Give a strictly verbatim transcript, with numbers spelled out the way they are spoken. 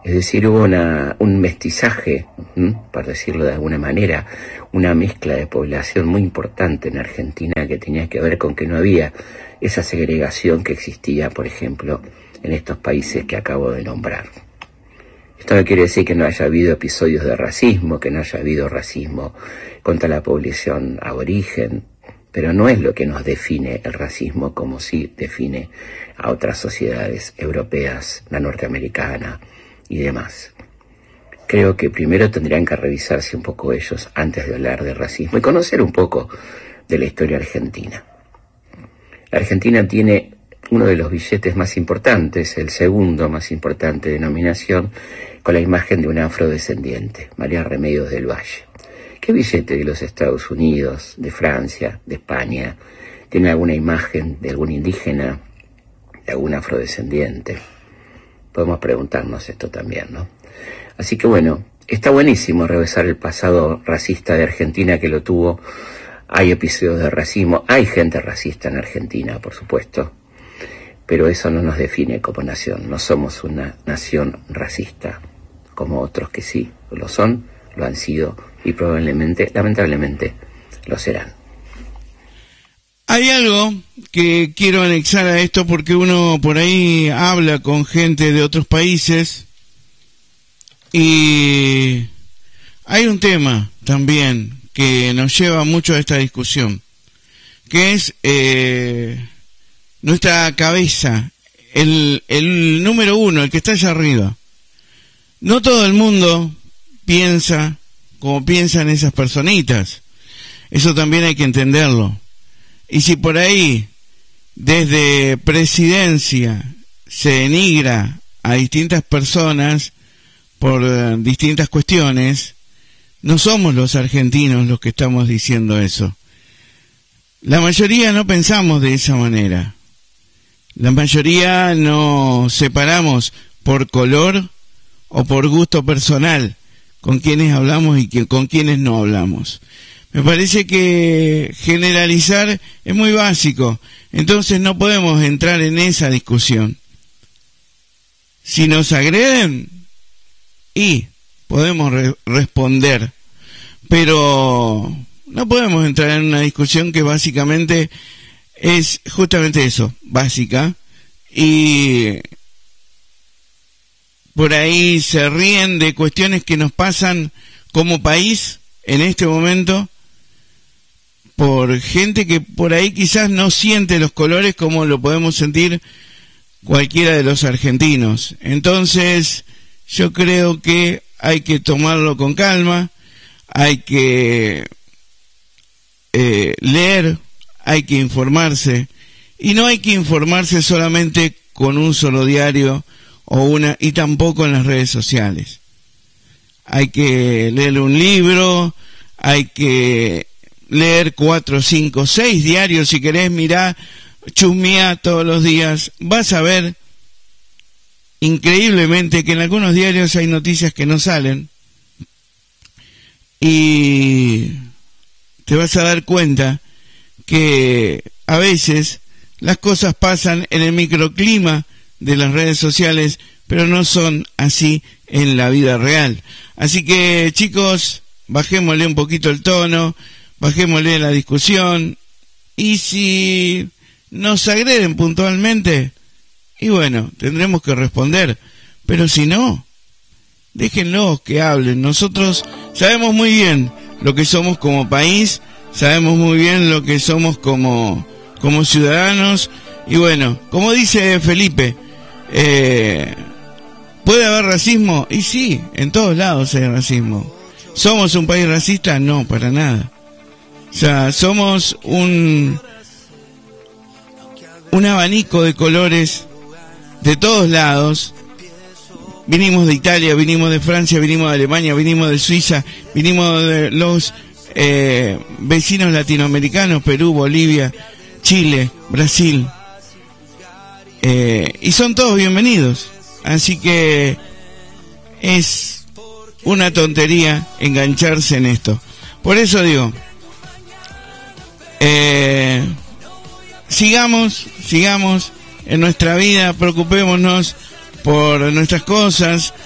Es decir, hubo una, un mestizaje, ¿m? por decirlo de alguna manera, una mezcla de población muy importante en Argentina que tenía que ver con que no había esa segregación que existía, por ejemplo, en estos países que acabo de nombrar. Esto no quiere decir que no haya habido episodios de racismo, que no haya habido racismo contra la población aborigen, pero no es lo que nos define el racismo como sí define a otras sociedades europeas, la norteamericana y demás. Creo que primero tendrían que revisarse un poco ellos antes de hablar de racismo y conocer un poco de la historia argentina. La Argentina tiene uno de los billetes más importantes, el segundo más importante denominación, con la imagen de un afrodescendiente, María Remedios del Valle. ¿Qué billete de los Estados Unidos, de Francia, de España, tiene alguna imagen de algún indígena, de algún afrodescendiente? Podemos preguntarnos esto también, ¿no? Así que bueno, está buenísimo revisar el pasado racista de Argentina, que lo tuvo. Hay episodios de racismo, hay gente racista en Argentina, por supuesto, pero eso no nos define como nación. No somos una nación racista, como otros que sí lo son, lo han sido y probablemente, lamentablemente, lo serán. Hay algo que quiero anexar a esto, porque uno por ahí habla con gente de otros países y hay un tema también que nos lleva mucho a esta discusión, que es eh, nuestra cabeza, el, el número uno, el que está allá arriba. No todo el mundo piensa como piensan esas personitas, eso también hay que entenderlo. Y si por ahí, desde presidencia, se denigra a distintas personas por uh, distintas cuestiones, no somos los argentinos los que estamos diciendo eso. La mayoría no pensamos de esa manera. La mayoría no separamos por color o por gusto personal con quienes hablamos y que, con quienes no hablamos. Me parece que generalizar es muy básico, entonces no podemos entrar en esa discusión. Si nos agreden, y podemos re- responder, pero no podemos entrar en una discusión que básicamente es justamente eso, básica, y por ahí se ríen de cuestiones que nos pasan como país en este momento, por gente que por ahí quizás no siente los colores como lo podemos sentir cualquiera de los argentinos. Entonces, yo creo que hay que tomarlo con calma, hay que eh, leer, hay que informarse, y no hay que informarse solamente con un solo diario o una, y tampoco en las redes sociales. Hay que leer un libro, hay que leer cuatro, cinco, seis diarios, si querés, mirá, chusmeá todos los días, vas a ver increíblemente que en algunos diarios hay noticias que no salen y te vas a dar cuenta que a veces las cosas pasan en el microclima de las redes sociales, pero no son así en la vida real. Así que, chicos, bajémosle un poquito el tono, bajémosle la discusión, y si nos agreden puntualmente, y bueno, tendremos que responder, pero si no, déjenlos que hablen. Nosotros sabemos muy bien lo que somos como país, sabemos muy bien lo que somos como, como ciudadanos, y bueno, como dice Felipe, eh, ¿puede haber racismo? Y sí, en todos lados hay racismo. ¿Somos un país racista? No, para nada. O sea, somos un un abanico de colores de todos lados. Vinimos de Italia, vinimos de Francia, vinimos de Alemania, vinimos de Suiza, vinimos de los eh, vecinos latinoamericanos, Perú, Bolivia, Chile, Brasil. Eh, y son todos bienvenidos. Así que es una tontería engancharse en esto. Por eso digo, eh, sigamos, sigamos en nuestra vida, preocupémonos por nuestras cosas,